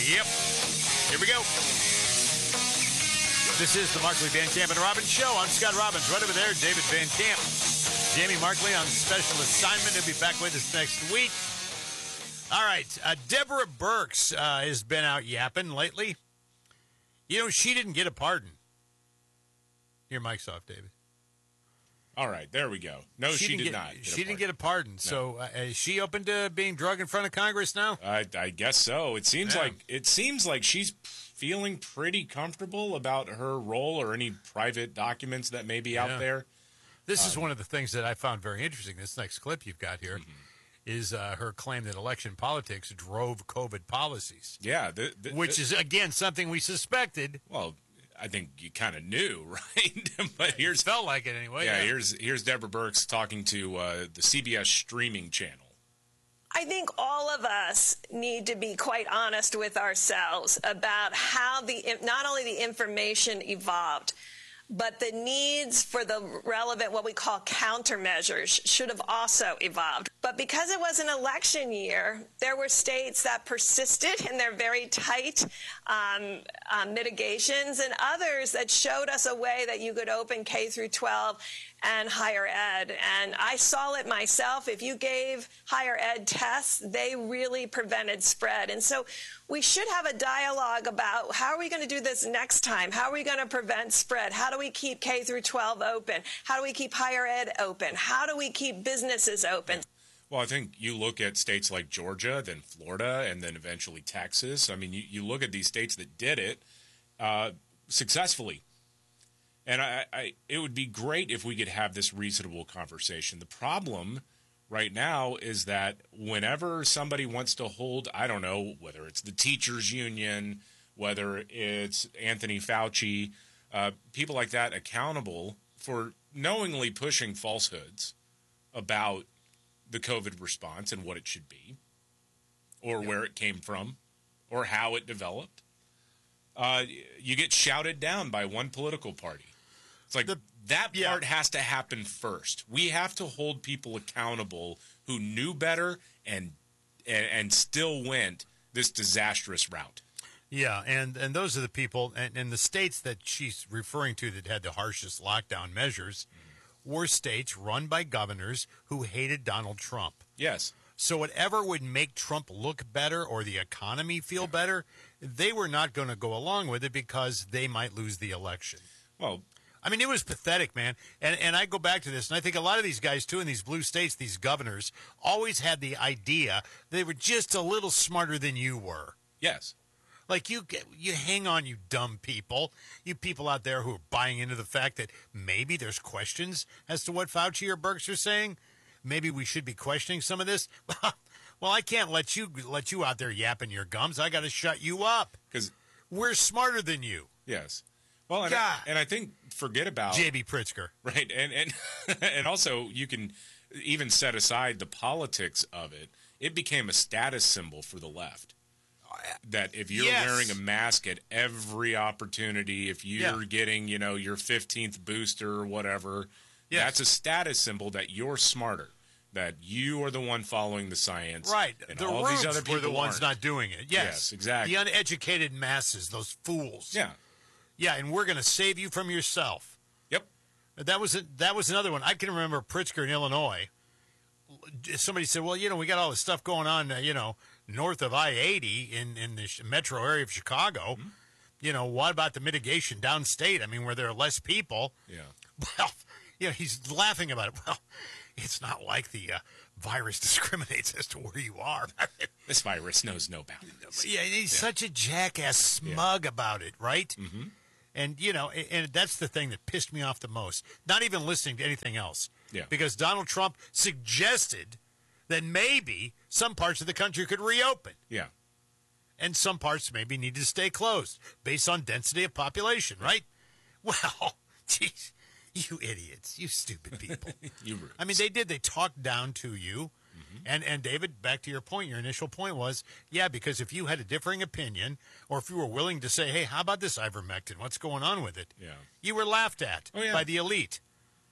Yep. Here we go. This is the Markley, Van Camp, and Robbins Show. I'm Scott Robbins. Right over there, David Van Camp. Jamie Markley on special assignment. He'll be back with us next week. All right. Deborah Birx has been out yapping lately. You know, she didn't get a pardon. Your mic's off, David. All right. There we go. No, she did not. She didn't get a pardon. No. So is she open to being drugged in front of Congress now? I guess so. It seems like she's feeling pretty comfortable about her role or any private documents that may be out there. This is one of the things that I found very interesting. This next clip you've got here is her claim that election politics drove COVID policies. Yeah. Which is, again, something we suspected. Well, I think you kind of knew, right? But it felt like it anyway. Yeah, here's Deborah Birx talking to the CBS streaming channel. I think all of us need to be quite honest with ourselves about how not only the information evolved, but the needs for the relevant, what we call countermeasures, should have also evolved. But because it was an election year, there were states that persisted in their very tight mitigations, and others that showed us a way that you could open K through 12 and higher ed. And I saw it myself. If you gave higher ed tests, they really prevented spread. And so we should have a dialogue about how are we going to do this next time? How are we going to prevent spread? How do we keep K through 12 open? How do we keep higher ed open? How do we keep businesses open? Well, I think you look at states like Georgia, then Florida, and then eventually Texas. I mean, you look at these states that did it successfully. And it would be great if we could have this reasonable conversation. The problem right now is that whenever somebody wants to hold, I don't know, whether it's the teachers union, whether it's Anthony Fauci, people like that accountable for knowingly pushing falsehoods about the COVID response and what it should be, or where it came from, or how it developed, you get shouted down by one political party. It's like that part has to happen first. We have to hold people accountable who knew better and still went this disastrous route. Yeah, and those are the people, and the states that she's referring to that had the harshest lockdown measures were states run by governors who hated Donald Trump. Yes. So whatever would make Trump look better or the economy feel better, they were not going to go along with it because they might lose the election. Well, I mean, it was pathetic, man. And I go back to this, and I think a lot of these guys, too, in these blue states, these governors, always had the idea they were just a little smarter than you were. Yes. Like, you hang on, you dumb people. You people out there who are buying into the fact that maybe there's questions as to what Fauci or Birx are saying. Maybe we should be questioning some of this. Well, I can't let you out there yapping your gums. I got to shut you up. Because we're smarter than you. Yes. Well, and I think forget about J.B. Pritzker, right? And and also you can even set aside the politics of it. It became a status symbol for the left. That if you're wearing a mask at every opportunity, if you're getting your 15th booster or whatever, that's a status symbol that you're smarter. That you are the one following the science, right? And the all these other people were the ones aren't. not doing it. Yes, exactly. The uneducated masses, those fools. Yeah, and we're going to save you from yourself. Yep. That was another one. I can remember Pritzker in Illinois. Somebody said, well, we got all this stuff going on, north of I-80 in the metro area of Chicago. Mm-hmm. What about the mitigation downstate? I mean, where there are less people. Yeah. Well, he's laughing about it. Well, it's not like the virus discriminates as to where you are. This virus knows no boundaries. Yeah, he's such a jackass smug about it, right? Mm-hmm. And, and that's the thing that pissed me off the most. Not even listening to anything else. Yeah. Because Donald Trump suggested that maybe some parts of the country could reopen. Yeah. And some parts maybe need to stay closed based on density of population, right? Well, geez, you idiots, you stupid people. You roots. I mean, they did. They talked down to you. And David, back to your point, your initial point was, because if you had a differing opinion, or if you were willing to say, hey, how about this ivermectin? What's going on with it? Yeah. You were laughed at by the elite.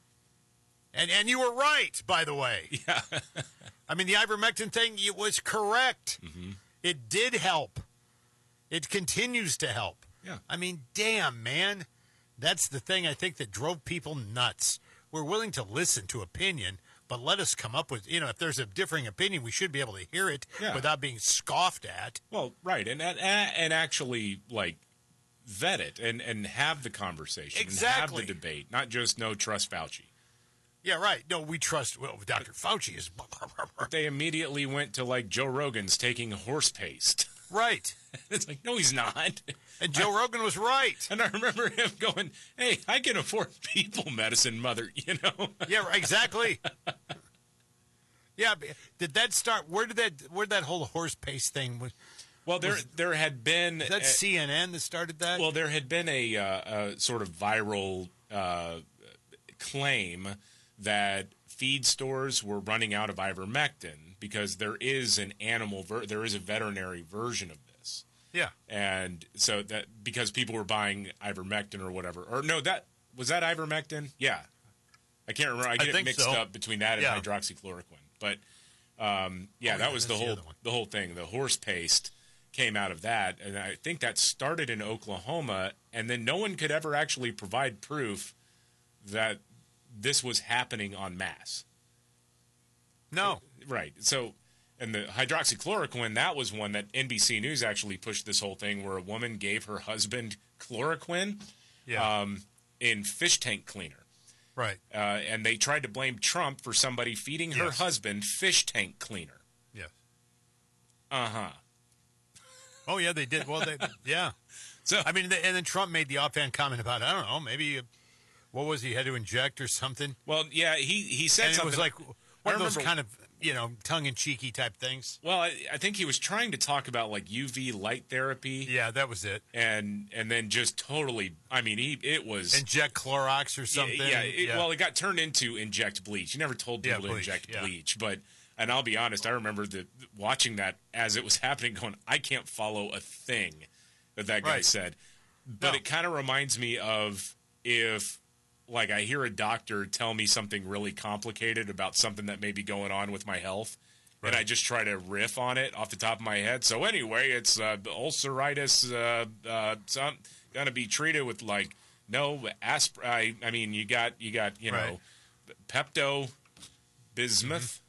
And you were right, by the way. Yeah. I mean, the ivermectin thing, it was correct. Mm-hmm. It did help. It continues to help. Yeah. I mean, damn, man. That's the thing I think that drove people nuts. We're willing to listen to opinion, but let us come up with, if there's a differing opinion, we should be able to hear it without being scoffed at. Well, right. And actually, like, vet it and have the conversation. Exactly. And have the debate, not just no, trust Fauci. Yeah, right. No, we trust, Dr. Fauci is. But they immediately went to, like, Joe Rogan's taking horse paste. Right. It's like, no, he's not. And Joe Rogan was right. And I remember him going, hey, I can afford people medicine, mother, Yeah, right, exactly. Yeah, did that start? Where did that whole horse paste thing? Well, there had been. Is that CNN that started that? Well, there had been a sort of viral claim that feed stores were running out of ivermectin because there is an there is a veterinary version of this. Yeah. And so that because people were buying ivermectin or whatever, or no, was that ivermectin? Yeah. I can't remember. I get it mixed up between that and hydroxychloroquine. But that was the whole thing. The horse paste came out of that, and I think that started in Oklahoma, and then no one could ever actually provide proof that this was happening en masse. No. Right. So, and the hydroxychloroquine, that was one that NBC News actually pushed this whole thing where a woman gave her husband chloroquine in fish tank cleaner. Right. And they tried to blame Trump for somebody feeding her husband fish tank cleaner. Yes. Uh-huh. Oh, yeah, they did. Well, yeah. So I mean, and then Trump made the offhand comment about, I don't know, maybe, what was he had to inject or something? Well, yeah, he said and something. It was like one of those kind of, tongue-in-cheeky type things. Well, I think he was trying to talk about, like, UV light therapy. Yeah, that was it. And then just totally, I mean, it was... Inject Clorox or something. Well, it got turned into inject bleach. You never told people to inject bleach, but... And I'll be honest, I remember watching that as it was happening going, I can't follow a thing that guy said. But it kind of reminds me of if, like, I hear a doctor tell me something really complicated about something that may be going on with my health, and I just try to riff on it off the top of my head. So anyway, it's ulceritis, going to be treated with, like, no I mean, you got Pepto bismuth.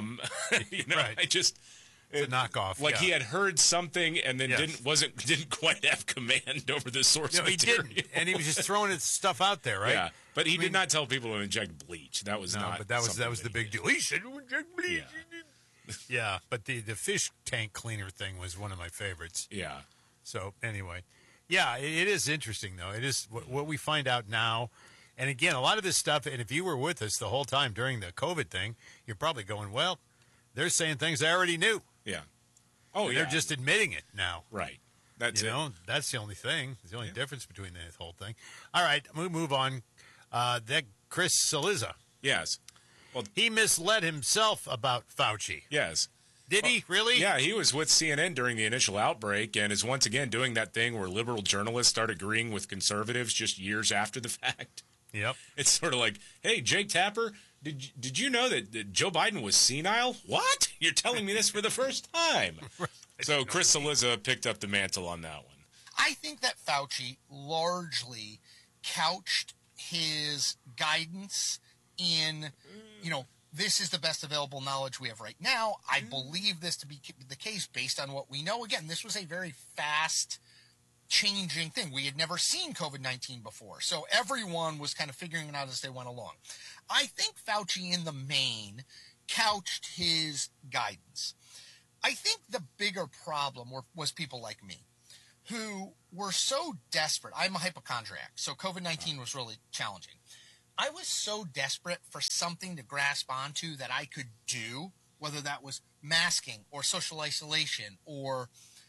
I just it's a knockoff. Like he had heard something and then didn't quite have command over the source material. He didn't, and he was just throwing his stuff out there, right? Yeah, but he did not tell people to inject bleach. That was not. But that was the big deal. He said to inject bleach. Yeah, but the fish tank cleaner thing was one of my favorites. Yeah. So anyway, it is interesting though. It is what we find out now. And again, a lot of this stuff, and if you were with us the whole time during the COVID thing, you're probably going, well, they're saying things I already knew. Yeah. Oh, and they're just admitting it now. Right. That's it. That's the only thing. It's the only difference between the whole thing. All right, we'll move on. That Chris Cillizza. Yes. Well, he misled himself about Fauci. Yes. Did he really? Yeah, he was with CNN during the initial outbreak and is once again doing that thing where liberal journalists start agreeing with conservatives just years after the fact. Yep. It's sort of like, hey, Jake Tapper, did you know that Joe Biden was senile? What? You're telling me this for the first time. So Chris Cillizza picked up the mantle on that one. I think that Fauci largely couched his guidance in, this is the best available knowledge we have right now. I believe this to be the case based on what we know. Again, this was a very fast changing thing. We had never seen COVID-19 before. So everyone was kind of figuring it out as they went along. I think Fauci in the main couched his guidance. I think the bigger problem was people like me who were so desperate. I'm a hypochondriac, so COVID-19 was really challenging. I was so desperate for something to grasp onto that I could do, whether that was masking or social isolation or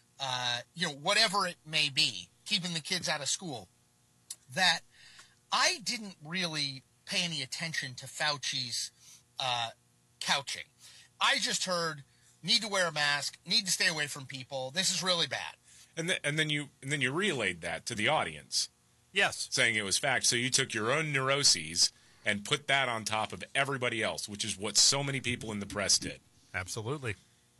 whatever it may be, keeping the kids out of school, that I didn't really pay any attention to Fauci's couching. I just heard, need to wear a mask, need to stay away from people, this is really bad. And then you relayed that to the audience. Yes. Saying it was fact. So you took your own neuroses and put that on top of everybody else, which is what so many people in the press did. Absolutely.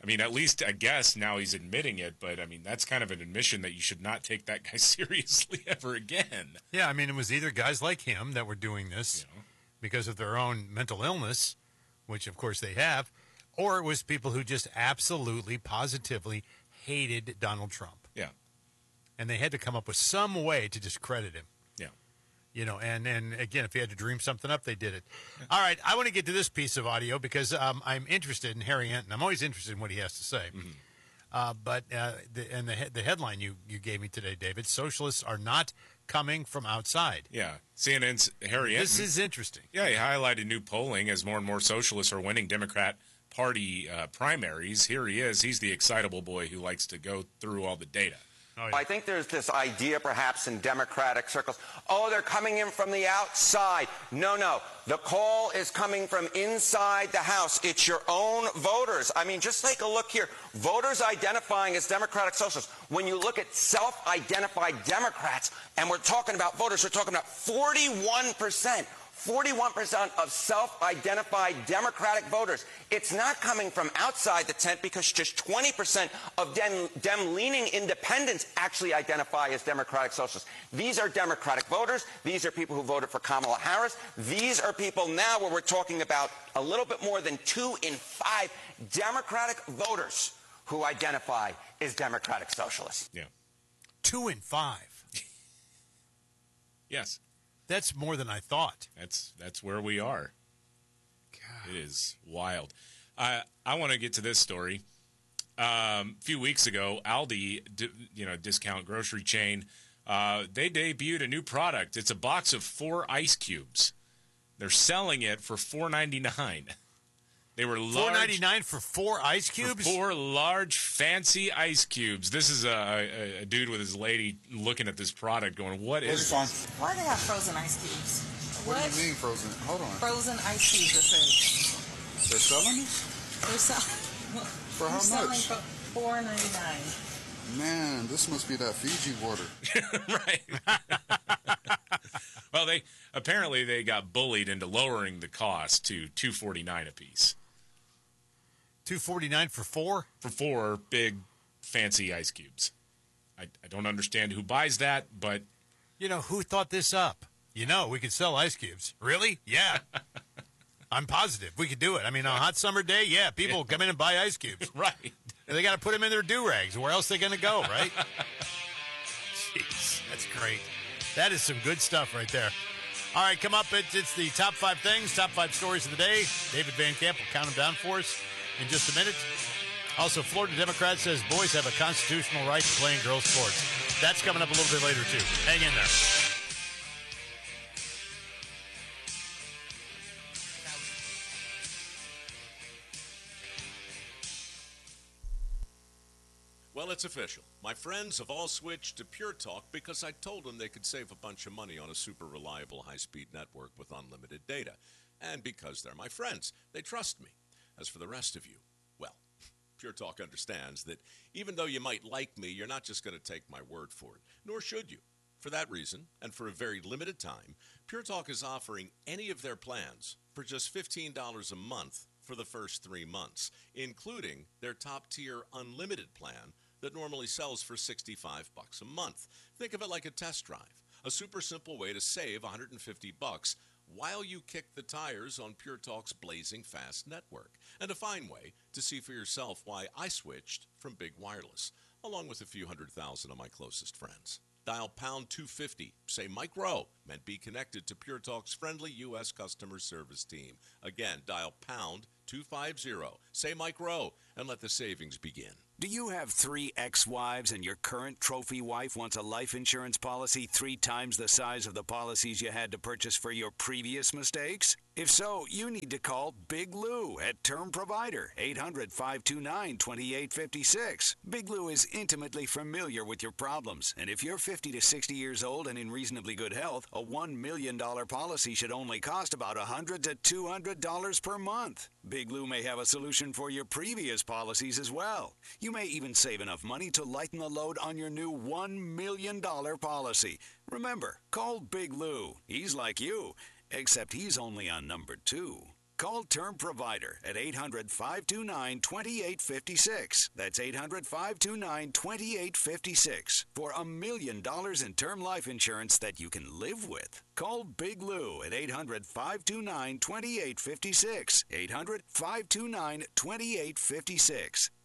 I mean, at least I guess now he's admitting it, but I mean, that's kind of an admission that you should not take that guy seriously ever again. Yeah, I mean, it was either guys like him that were doing this because of their own mental illness, which of course they have, or it was people who just absolutely, positively hated Donald Trump. Yeah. And they had to come up with some way to discredit him. Yeah. You know, and again, if he had to dream something up, they did it. Yeah. All right, I want to get to this piece of audio because I'm interested in Harry Enton. I'm always interested in what he has to say. But the headline you gave me today, David, socialists are not coming from outside. Yeah. CNN's Harry Enton. This is interesting. Yeah, he highlighted new polling as more and more socialists are winning Democrat Party primaries. Here he is. He's the excitable boy who likes to go through all the data. Oh, yeah. I think there's this idea perhaps in Democratic circles, oh, they're coming in from the outside. No. The call is coming from inside the House. It's your own voters. I mean, just take a look here. Voters identifying as Democratic Socialists. When you look at self-identified Democrats, and we're talking about voters, we're talking about 41%. 41% of self-identified Democratic voters. It's not coming from outside the tent because just 20% of Dem-leaning independents actually identify as Democratic Socialists. These are Democratic voters. These are people who voted for Kamala Harris. These are people now where we're talking about a little bit more than 2 in 5 Democratic voters who identify as Democratic Socialists. Yeah. 2 in 5. Yes. That's more than I thought. That's where we are. God. It is wild. I want to get to this story. A few weeks ago, Aldi, discount grocery chain, they debuted a new product. It's a box of 4 ice cubes. They're selling it for $4.99. They were large. $4.99 for 4 ice cubes? For 4 large, fancy ice cubes. This is a dude with his lady looking at this product going, what is this? Why do they have frozen ice cubes? What do you mean frozen? Hold on. Frozen ice cubes, it says. They're selling this? They're selling. For how much? For $4.99. Man, this must be that Fiji water. Right. Well, they got bullied into lowering the cost to $2.49 a piece. $2.49 for 4? For 4 big, fancy ice cubes. I don't understand who buys that, but... You know, who thought this up? You know, we could sell ice cubes. Really? Yeah. I'm positive we could do it. I mean, on a hot summer day, yeah, people come in and buy ice cubes. Right. And they got to put them in their do-rags. Where else are they going to go, right? Jeez, that's great. That is some good stuff right there. All right, come up. It's the top 5 things, top 5 stories of the day. David Van Camp will count them down for us in just a minute. Also, Florida Democrat says boys have a constitutional right to play in girls' sports. That's coming up a little bit later, too. Hang in there. Well, it's official. My friends have all switched to Pure Talk because I told them they could save a bunch of money on a super reliable high-speed network with unlimited data. And because they're my friends, they trust me. As for the rest of you, well, Pure Talk understands that even though you might like me, you're not just going to take my word for it, nor should you. For that reason, and for a very limited time, Pure Talk is offering any of their plans for just $15 a month for the first 3 months, including their top-tier unlimited plan that normally sells for $65 a month. Think of it like a test drive, a super simple way to save $150 while you kick the tires on Pure Talk's blazing fast network, and a fine way to see for yourself why I switched from Big Wireless, along with a few 100,000 of my closest friends. Dial pound 250, say Mike Rowe, and be connected to Pure Talk's friendly U.S. customer service team. Again, dial pound 250, say Mike Rowe, and let the savings begin. Do you have 3 ex-wives and your current trophy wife wants a life insurance policy 3 times the size of the policies you had to purchase for your previous mistakes? If so, you need to call Big Lou at Term Provider, 800-529-2856. Big Lou is intimately familiar with your problems, and if you're 50 to 60 years old and in reasonably good health, a $1 million policy should only cost about $100 to $200 per month. Big Lou may have a solution for your previous policies as well. You may even save enough money to lighten the load on your new $1 million policy. Remember, call Big Lou. He's like you, except he's only on number 2. Call Term Provider at 800-529-2856. That's 800-529-2856 for $1 million in term life insurance that you can live with. Call Big Lou at 800-529-2856. 800-529-2856.